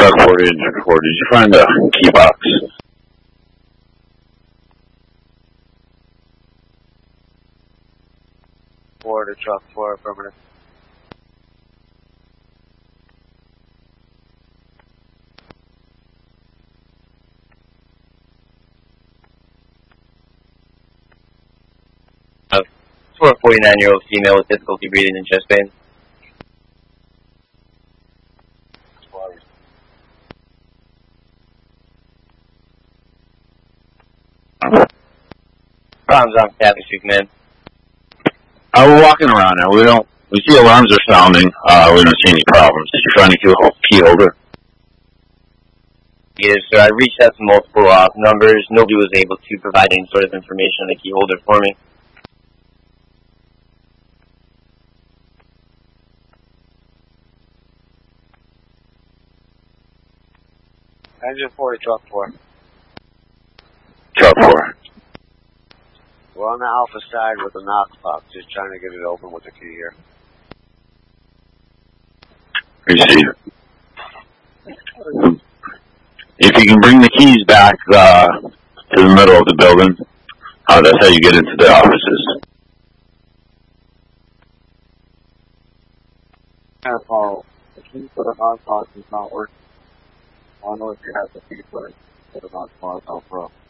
Truck 40, Engine 4. Did you find a key box? To Truck 4, affirmative. For a 49-year-old female with difficulty breathing and chest pain. Problems on Catholic Street, man. We're walking around now. We see alarms are sounding. We don't see any problems. Did you find a key holder? Yes, sir. I reached out to multiple numbers. Nobody was able to provide any sort of information on the key holder for me. Engine 4 to Truck 4. Truck 4. We're on the Alpha side with the knock box, just trying to get it open with the key here. Receive. If you can bring the keys back to the middle of the building, that's how you get into the offices. Paul, the key for the knock box is not working. I don't know if you have the key for the knock box, I'll throw.